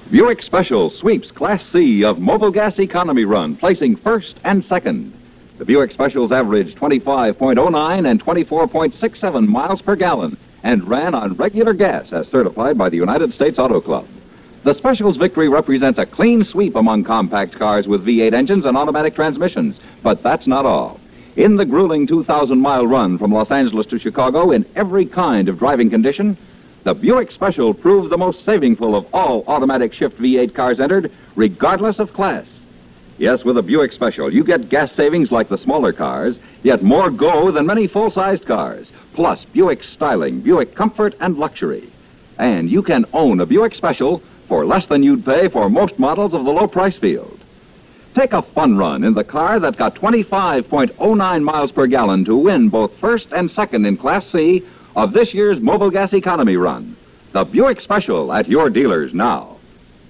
Buick Special sweeps Class C of Mobil Gas Economy Run, placing first and second. The Buick Specials averaged 25.09 and 24.67 miles per gallon and ran on regular gas as certified by the United States Auto Club. The Specials victory represents a clean sweep among compact cars with V8 engines and automatic transmissions. But that's not all. In the grueling 2,000-mile run from Los Angeles to Chicago in every kind of driving condition, the Buick Special proved the most savingful of all automatic shift V8 cars entered, regardless of class. Yes, with a Buick Special, you get gas savings like the smaller cars, yet more go than many full-sized cars, plus Buick styling, Buick comfort, and luxury. And you can own a Buick Special for less than you'd pay for most models of the low-price field. Take a fun run in the car that got 25.09 miles per gallon to win both first and second in Class C of this year's Mobil Gas Economy Run. The Buick Special at your dealers now.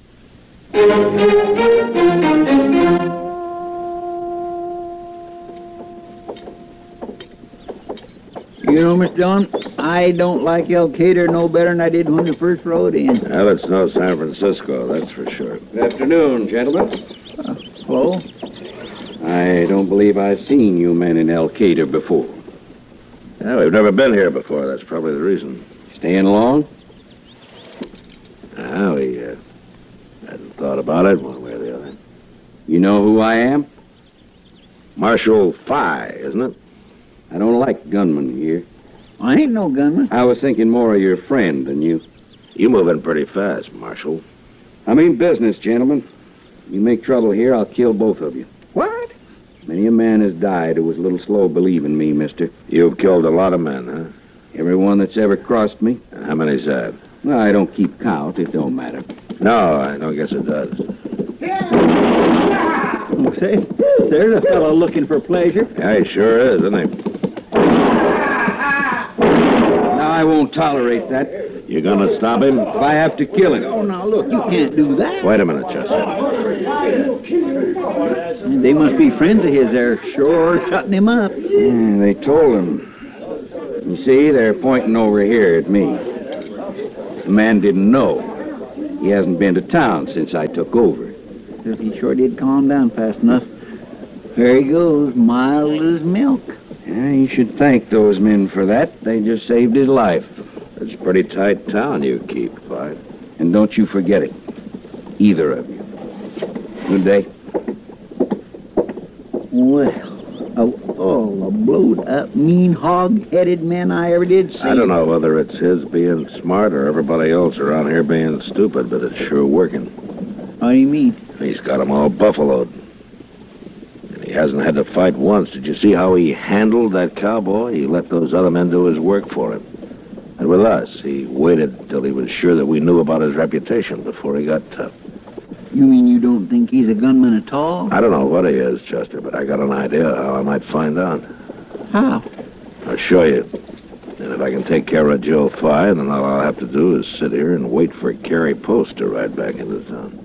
You know, Mr. Dillon, I don't like El Cater no better than I did when we first rode in. Well, it's no San Francisco, that's for sure. Good afternoon, gentlemen. Hello? I don't believe I've seen you men in El Cater before. Yeah, we've never been here before. That's probably the reason. Staying long? We hadn't thought about it one way or the other. You know who I am? Marshal Phi, isn't it? I don't like gunmen here. I ain't no gunman. I was thinking more of your friend than you. You moving pretty fast, Marshal. I mean business, gentlemen. You make trouble here, I'll kill both of you. What? Many a man has died who was a little slow believing me, mister. You've killed a lot of men, huh? Everyone that's ever crossed me. And how many's that? Well, I don't keep count. It don't matter. No, I don't guess it does. Say, there's a fellow looking for pleasure. Yeah, he sure is, isn't he? Now, I won't tolerate that. You gonna stop him? If I have to kill him. Oh, now, look, you can't do that. Wait a minute, Chester. They must be friends of his. They're sure shutting him up. Yeah, they told him. You see, they're pointing over here at me. The man didn't know. He hasn't been to town since I took over. He sure did calm down fast enough. There he goes, mild as milk. Yeah, you should thank those men for that. They just saved his life. It's a pretty tight town you keep, Phi. And don't you forget it. Either of you. Good day. Well, of all the blowed-up, mean, hog-headed men I ever did see. I don't know whether it's his being smart or everybody else around here being stupid, but it's sure working. How do you mean? He's got them all buffaloed. And he hasn't had to fight once. Did you see how he handled that cowboy? He let those other men do his work for him. And with us, he waited till he was sure that we knew about his reputation before he got tough. You mean you don't think he's a gunman at all? I don't know what he is, Chester, but I got an idea how I might find out. How? I'll show you. And if I can take care of Joe Phi, then all I'll have to do is sit here and wait for Carrie Post to ride back into town.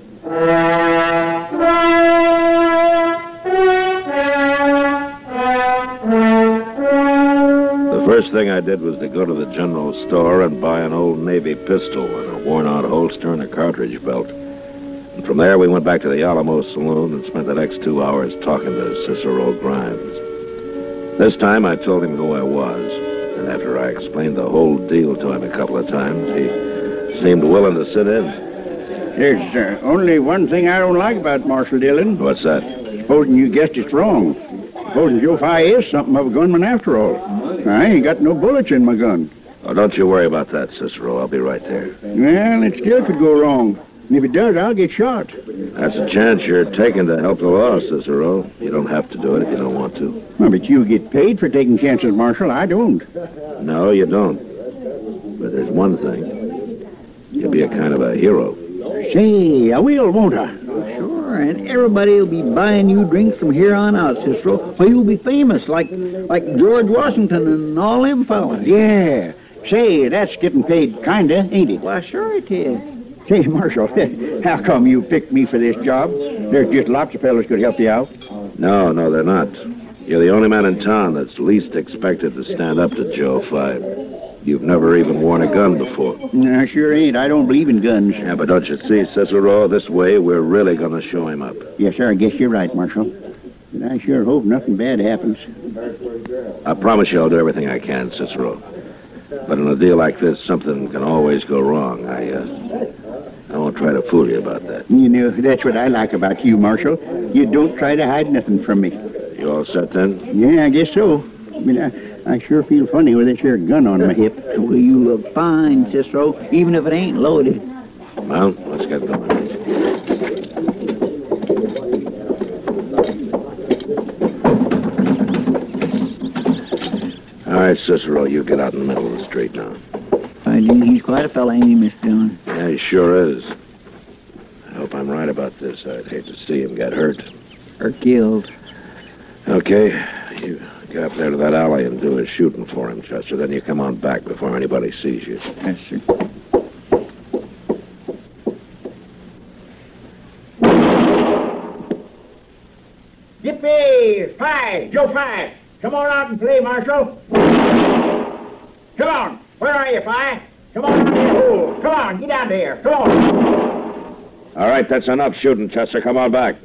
The first thing I did was to go to the general store and buy an old Navy pistol and a worn-out holster and a cartridge belt. And from there, we went back to the Alamo Saloon and spent the next 2 hours talking to Cicero Grimes. This time, I told him who I was, and after I explained the whole deal to him a couple of times, he seemed willing to sit in. There's only one thing I don't like about Marshal Dillon. What's that? Supposing you guessed it wrong. Supposing Joe Phi is something of a gunman after all. I ain't got no bullets in my gun. Oh, don't you worry about that, Cicero. I'll be right there. Well, it still could go wrong. And if it does, I'll get shot. That's a chance you're taking to help the law, Cicero. You don't have to do it if you don't want to. Well, but you get paid for taking chances, Marshal. I don't. No, you don't. But there's one thing. You'll be a kind of a hero. Say, I will, won't I? Sure, and everybody will be buying you drinks from here on out, Cicero. Well, you'll be famous, like George Washington and all them fellas. Yeah. Say, that's getting paid kinda, ain't it? Why, sure it is. Say, Marshal, how come you picked me for this job? There's just lots of fellas could help you out. No, they're not. You're the only man in town that's least expected to stand up to Joe Phi. You've never even worn a gun before. I sure ain't. I don't believe in guns. Yeah, but don't you see, Cicero, this way we're really going to show him up. Yes, sir, I guess you're right, Marshal. But I sure hope nothing bad happens. I promise you I'll do everything I can, Cicero. But in a deal like this, something can always go wrong. I won't try to fool you about that. You know, that's what I like about you, Marshal. You don't try to hide nothing from me. You all set then? Yeah, I guess so. I mean, I sure feel funny with this here gun on my hip. Well, you look fine, Cicero, even if it ain't loaded. Well, let's get going. All right, Cicero, you get out in the middle of the street now. He's quite a fella, ain't he, Mr. Dillon? Yeah, he sure is. I hope I'm right about this. I'd hate to see him get hurt. Or killed. Okay, you get up there to that alley and do his shooting for him, Chester. Then you come on back before anybody sees you. Yes, sir. Yippee! Five! Joe Five! Come on out and play, Marshal! Come on! Where are you, Five? Come on out here, hole! Come on, get out there! Come on! All right, that's enough shooting, Chester. Come on back.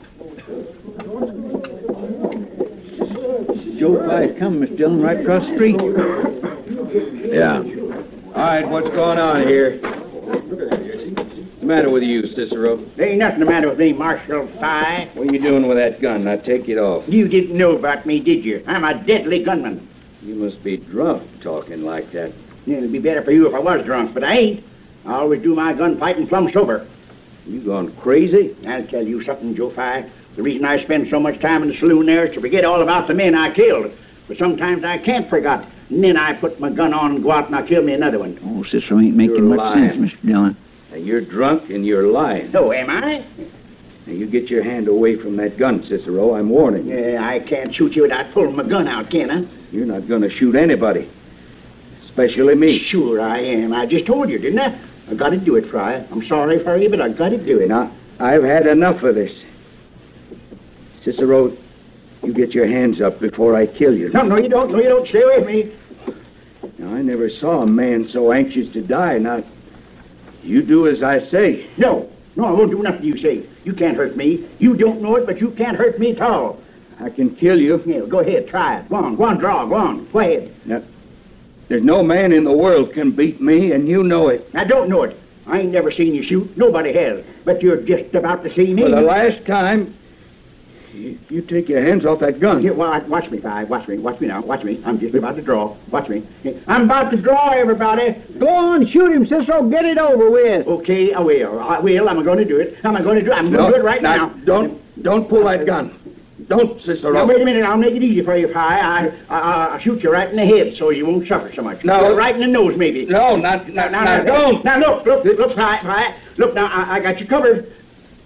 Joe Five's coming, Mr. Dillon, right across the street. Yeah. All right, what's going on here? What's the matter with you, Cicero? There ain't nothing the matter with me, Marshal Five. What are you doing with that gun? Now take it off. You didn't know about me, did you? I'm a deadly gunman. You must be drunk talking like that. Yeah, it'd be better for you if I was drunk, but I ain't. I always do my gunfighting plumb sober. You gone crazy? I'll tell you something, Joe Five. The reason I spend so much time in the saloon there is to forget all about the men I killed. But sometimes I can't forget. And then I put my gun on and go out and I kill me another one. Oh, Cicero ain't making You're much lying. sense, Mr. Dillon. Now, you're drunk and you're lying. So am I? Now, you get your hand away from that gun, Cicero. I'm warning you. Yeah, I can't shoot you without pulling my gun out, can I? You're not going to shoot anybody. Especially me. Sure I am. I just told you, didn't I? I got to do it, Fry. I'm sorry for you, but I got to do it. Now, I've had enough of this. Cicero, you get your hands up before I kill you. No, you don't. No, you don't. Stay away from me. Now, I never saw a man so anxious to die. Now, you do as I say. No, I won't do nothing you say. You can't hurt me. You don't know it, but you can't hurt me at all. I can kill you. Yeah, go ahead. Try it. Go on, draw. Go on. Go ahead. Now, there's no man in the world can beat me, and you know it. I don't know it. I ain't never seen you shoot. Nobody has. But you're just about to see me. For the last time, you take your hands off that gun. Here, watch me, Five. Watch me now. Watch me. I'm just about to draw. Watch me. I'm about to draw, everybody. Go on, shoot him, Cicero. Get it over with. Okay, I will. I'm going to do it. I'm going to do it right now. Don't pull that gun. Don't, Cicero. Now, wait a minute. I'll make it easy for you, Fi. I'll shoot you right in the head so you won't suffer so much. No. Right in the nose, maybe. No, not don't. Now, look, Fi. Look, now, I got you covered.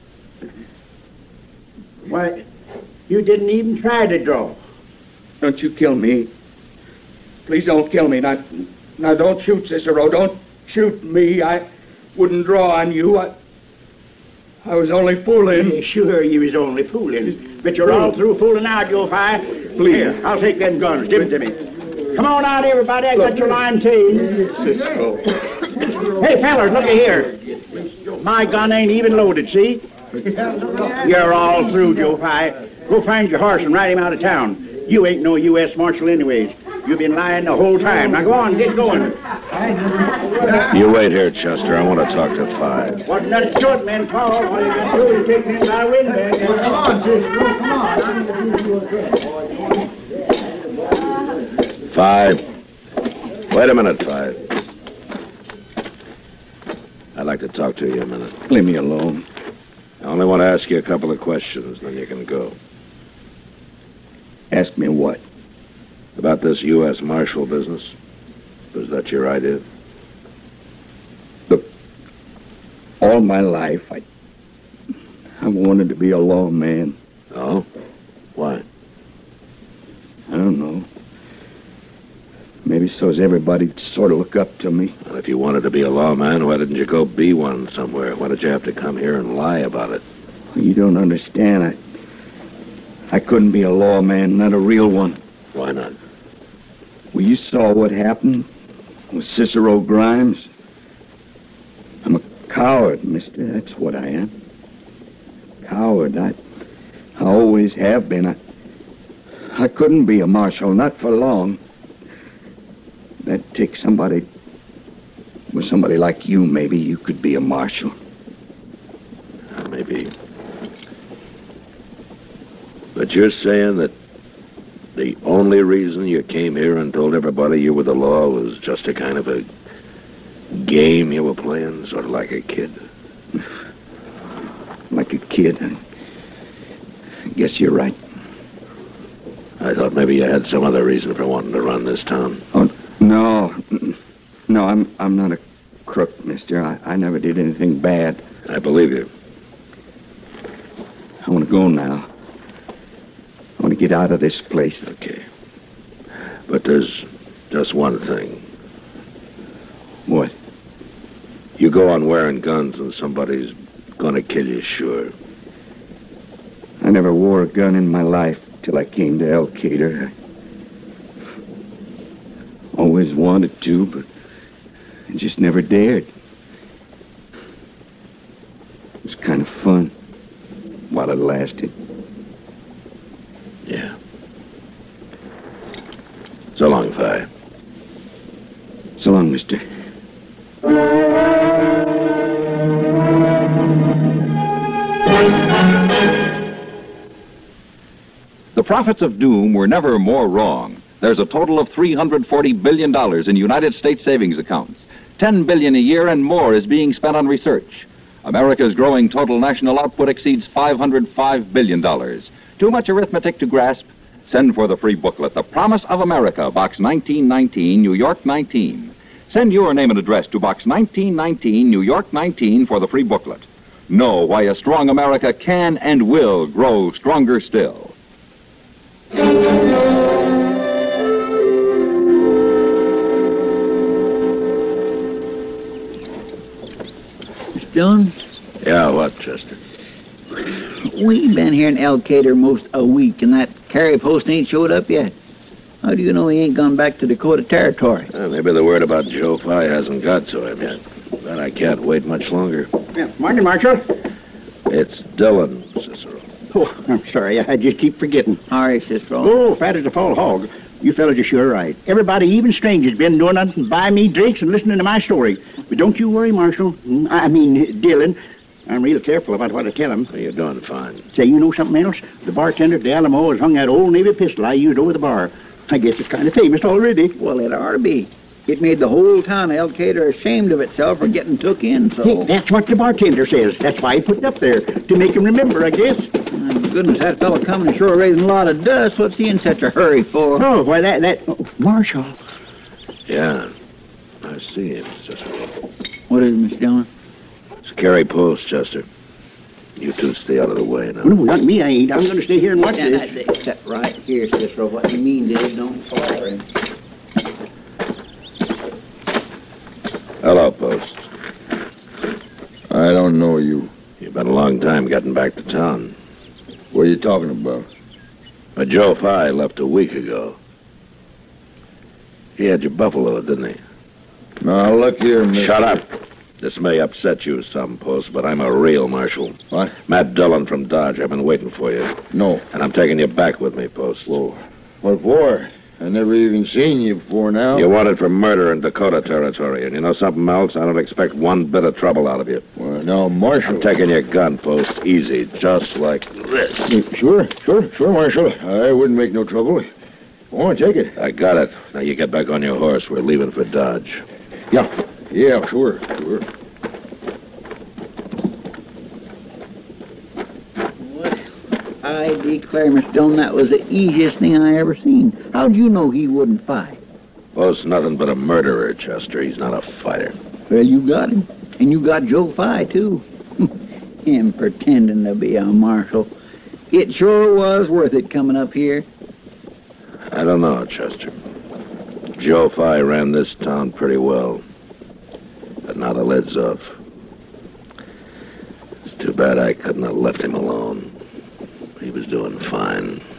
Why, you didn't even try to draw. Don't you kill me. Please don't kill me. Now, don't shoot, Cicero. Don't shoot me. I wouldn't draw on you. I was only fooling. Yeah, sure, you was only fooling. But you're all through fooling out, you Fi. Please. Here, I'll take them guns. Give it to me. Come on out, everybody. I got your line tamed. Cicero. Hey, fellas, look here. My gun ain't even loaded, see? You're all through, Joe Fi. Go find your horse and ride him out of town. You ain't no U.S. Marshal anyways. You've been lying the whole time. Now go on, get going. You wait here, Chester. I want to talk to Five. Wasn't that short, man, Paul? All you got to do is take me in my window. Come on, sister. Come on. Five. Wait a minute, Five. I'd like to talk to you a minute. Leave me alone. I only want to ask you a couple of questions, then you can go. Ask me what? About this U.S. Marshal business. Was that your idea? Look, all my life, I wanted to be a lawman. Oh? Why? I don't know. Maybe so's everybody sort of look up to me. Well, if you wanted to be a lawman, why didn't you go be one somewhere? Why did you have to come here and lie about it? You don't understand. I couldn't be a lawman, not a real one. Why not? Well, you saw what happened with Cicero Grimes. I'm a coward, mister. That's what I am. Coward. I always have been. I couldn't be a marshal, not for long. That'd take somebody... With somebody like you, maybe you could be a marshal. Maybe. But you're saying that the only reason you came here and told everybody you were the law was just a kind of a game you were playing, sort of like a kid? Like a kid? I guess you're right. I thought maybe you had some other reason for wanting to run this town. Oh, no. No, I'm not a crook, mister. I never did anything bad. I believe you. I want to go now. I want to get out of this place. Okay. But there's just one thing. What? You go on wearing guns and somebody's gonna kill you, sure. I never wore a gun in my life till I came to El Cater. I always wanted to, but I just never dared. It was kind of fun while it lasted. Yeah. So long, Fi. So long, mister. The prophets of doom were never more wrong. There's a total of $340 billion in United States savings accounts. $10 billion a year and more is being spent on research. America's growing total national output exceeds $505 billion. Too much arithmetic to grasp? Send for the free booklet, The Promise of America, Box 1919, New York 19. Send your name and address to Box 1919, New York 19 for the free booklet. Know why a strong America can and will grow stronger still. Mr. Dillon? Yeah, what, Chester? We've been here in El Cater most a week, and that carry post ain't showed up yet. How do you know he ain't gone back to Dakota Territory? Maybe the word about Joe Fi hasn't got to him yet. But I can't wait much longer. Yeah, morning, Marshal. It's Dillon, Cicero. Oh, I'm sorry. I just keep forgetting. All right, Cicero. Oh, fat as a fall hog. You fellas are sure right. Everybody, even strangers, been doing nothing but buy me drinks and listening to my story. But don't you worry, Marshal. I mean, Dillon. I'm real careful about what I tell him. You're doing fine. Say, you know something else? The bartender at the Alamo has hung that old Navy pistol I used over the bar. I guess it's kind of famous already. Well, it ought to be. It made the whole town of El Cater ashamed of itself for getting took in, so... Hey, that's what the bartender says. That's why he put it up there, to make him remember, I guess. My goodness, that fellow coming ashore raising a lot of dust. What's he in such a hurry for? Oh, why, oh, Marshal. Yeah, I see him, Cicero. What is it, Mr. Dillon? It's Carey Post, Chester. You two stay out of the way now. No, not me, I ain't. I'm going to stay here and watch Yeah, this. that's it. Right here, Cicero. What you mean is don't fall in. Hello, Post. I don't know you. You've been a long time getting back to town. What are you talking about? But Joe Fi left a week ago. He had your buffalo, didn't he? Now, look here, Mr. Shut up. This may upset you some, Post, but I'm a real marshal. What? Matt Dillon from Dodge. I've been waiting for you. No. And I'm taking you back with me, Post. Whoa. What for? I never even seen you before now. You're wanted for murder in Dakota Territory. And you know something else? I don't expect one bit of trouble out of you. Well, now, Marshal... I'm taking your gun, Post. Easy, just like this. Sure, Marshal. I wouldn't make no trouble. I want to take it. I got it. Now you get back on your horse. We're leaving for Dodge. Yeah, sure. I declare, Mr. Dillon, that was the easiest thing I ever seen. How'd you know he wouldn't fight? Post's nothing but a murderer, Chester. He's not a fighter. Well, you got him. And you got Joe Fi, too. Him pretending to be a marshal. It sure was worth it coming up here. I don't know, Chester. Joe Fi ran this town pretty well. But now the lid's off. It's too bad I couldn't have left him alone. He was doing fine.